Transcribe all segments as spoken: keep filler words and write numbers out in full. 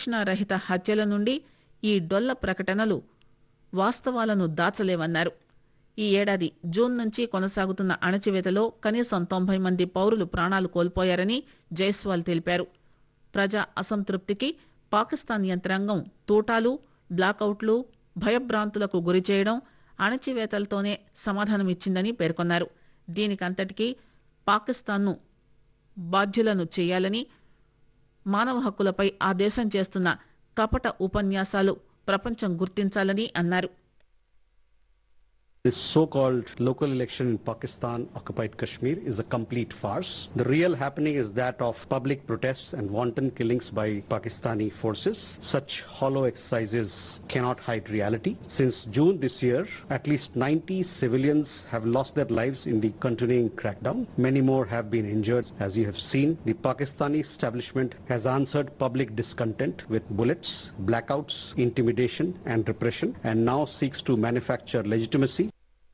విచక్షణారహిత హత్యల నుండి ఈ డొల్ల ప్రకటనలు వాస్తవాలను దాచలేవన్నారు. ఈ ఏడాది జూన్ నుంచి కొనసాగుతున్న అణచివేతలో కనీసం తొంభై మంది పౌరులు ప్రాణాలు కోల్పోయారని జైస్వాల్ తెలిపారు. ప్రజా అసంతృప్తికి పాకిస్తాన్ యంత్రాంగం తూటాలు, బ్లాకౌట్లు, భయభ్రాంతులకు గురిచేయడం, అణచివేతలతోనే సమాధానమిచ్చిందని పేర్కొన్నారు. దీనికంతటికీ పాకిస్తాన్ను బాధ్యులను చేయాలని, మానవ హక్కులపై ఆ దేశం చేస్తున్న కపట ఉపన్యాసాలు ప్రపంచం గుర్తించాలని అన్నారు. This so-called local election in Pakistan occupied Kashmir is a complete farce. The real happening is that of public protests and wanton killings by Pakistani forces. Such hollow exercises cannot hide reality. Since June this year, at least ninety civilians have lost their lives in the continuing crackdown. Many more have been injured. As you have seen, the Pakistani establishment has answered public discontent with bullets, blackouts, intimidation and repression, and now seeks to manufacture legitimacy.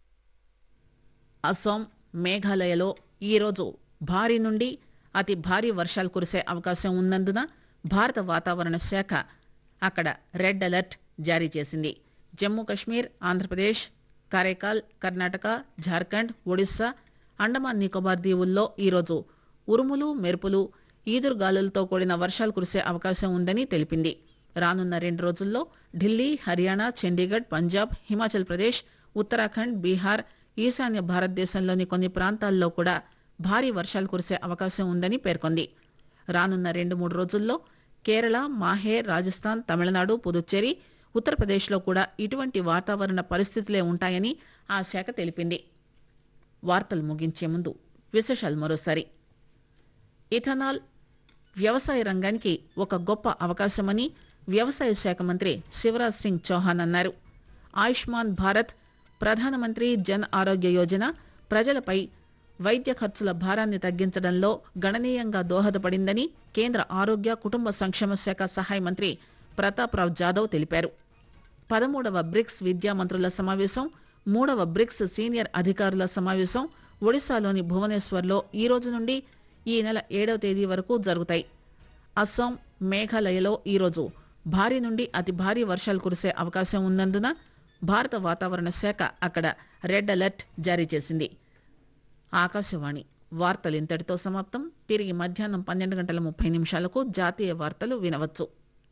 Assam, మేఘాలయలో ఈరోజు భారీ నుండి అతి భారీ వర్షాలు కురిసే అవకాశం ఉన్నందున భారత వాతావరణ శాఖ అక్కడ రెడ్ అలర్ట్ జారీ చేసింది. జమ్మూ కశ్మీర్, ఆంధ్రప్రదేశ్, కారైకాల్, కర్ణాటక, జార్ఖండ్, ఒడిశా, అండమాన్ నికోబార్ దీవుల్లో ఈరోజు ఉరుములు, మెరుపులు, ఈదురుగాలులతో కూడిన వర్షాలు కురిసే అవకాశం ఉందని తెలిపింది. రానున్న రెండు రోజుల్లో ఢిల్లీ, హర్యానా, చండీగఢ్, పంజాబ్, హిమాచల్ ప్రదేశ్, ఉత్తరాఖండ్, బీహార్, ఈశాన్య భారతదేశంలోని కొన్ని ప్రాంతాల్లో కూడా భారీ వర్షాలు కురిసే అవకాశం ఉందని పేర్కొంది. రానున్న రెండు మూడు రోజుల్లో కేరళ, మాహే, రాజస్థాన్, తమిళనాడు, పుదుచ్చేరి, ఉత్తరప్రదేశ్లో కూడా ఇటువంటి వాతావరణ పరిస్థితులే ఉంటాయని ఆ శాఖ తెలిపింది. వార్తలు ముగించే ముందు విశేషాలు మరోసారి. ఇథనాల్ వ్యవసాయ రంగానికి ఒక గొప్ప అవకాశమని వ్యవసాయ శాఖ మంత్రి శివరాజ్ సింగ్ చౌహాన్ అన్నారు. ఆయుష్మాన్ భారత్, ప్రధానమంత్రి జన్ ఆరోగ్య యోజన ప్రజలపై వైద్య ఖర్చుల భారాన్ని తగ్గించడంలో గణనీయంగా దోహదపడిందని కేంద్ర ఆరోగ్య కుటుంబ సంక్షేమ శాఖ సహాయ మంత్రి ప్రతాప్ రావ్ జాదవ్ తెలిపారు. పదమూడవ బ్రిక్స్ విద్యా మంత్రుల సమావేశం, మూడవ బ్రిక్స్ సీనియర్ అధికారుల సమావేశం ఒడిశాలోని భువనేశ్వర్లో ఈ రోజు నుండి ఈ నెల ఏడవ తేదీ వరకు జరుగుతాయి. అస్సాం, మేఘాలయలో ఈరోజు భారీ నుండి అతి భారీ వర్షాలు కురిసే అవకాశం ఉన్నందున భారత వాతావరణ శాఖ అక్కడ రెడ్ అలర్ట్ జారీ చేసింది. ఆకాశవాణి వార్తలు ఇంతటితో సమాప్తం. తిరిగి మధ్యాహ్నం పన్నెండు గంటల ముప్పై నిమిషాలకు జాతీయ వార్తలు వినవచ్చు.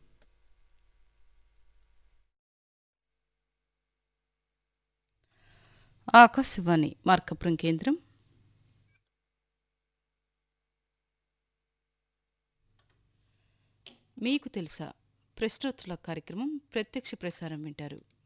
ఆకాశవాణి మార్కపురం కేంద్రం. మీకు తెలుసా ప్రశ్నోత్తరాల కార్యక్రమం ప్రత్యక్ష ప్రసారం వింటారు.